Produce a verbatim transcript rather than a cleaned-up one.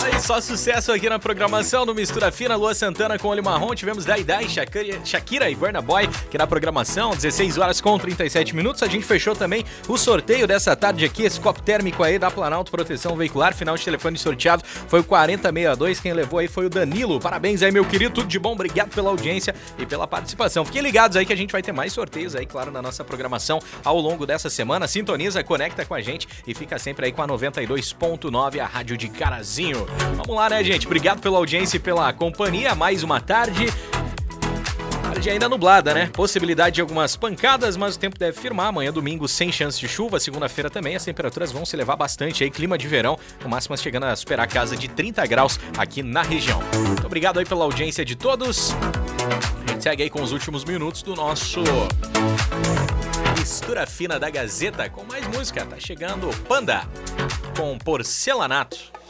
Aí, só sucesso aqui na programação do Mistura Fina, Lua Santana com Olho Marrom. Tivemos Dai Dai, Shakira, Shakira e Burna Boy aqui na programação, dezesseis horas com trinta e sete minutos. A gente fechou também o sorteio dessa tarde aqui, esse copo térmico aí da Planalto Proteção Veicular. Final de telefone sorteado foi o quarenta sessenta e dois. Quem levou aí foi o Danilo. Parabéns aí, meu querido. Tudo de bom. Obrigado pela audiência e pela participação. Fiquem ligados aí que a gente vai ter mais sorteios aí, claro, na nossa programação ao longo dessa semana. Sintoniza, conecta com a gente e fica sempre aí com a noventa e dois ponto nove, a rádio de Carazinho. Vamos lá, né, gente? Obrigado pela audiência e pela companhia. Mais uma tarde. Tarde ainda nublada, né? Possibilidade de algumas pancadas, mas o tempo deve firmar. Amanhã, domingo, sem chance de chuva. Segunda-feira também. As temperaturas vão se elevar bastante aí. Clima de verão, com máximas chegando a superar a casa de trinta graus aqui na região. Muito obrigado aí pela audiência de todos. A gente segue aí com os últimos minutos do nosso Mistura Fina da Gazeta com mais música. Tá chegando Panda com Porcelanato.